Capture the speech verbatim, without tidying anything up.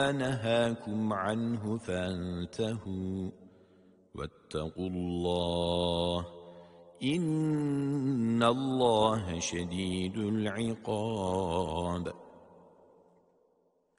نهاكم عنه فانتهوا واتقوا الله إن الله شديد العقاب